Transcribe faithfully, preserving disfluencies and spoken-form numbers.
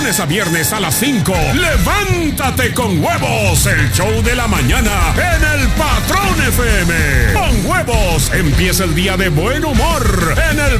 lunes a viernes a las cinco. Levántate con huevos, el show de la mañana en el Patrón F M. Con huevos empieza el día de buen humor en el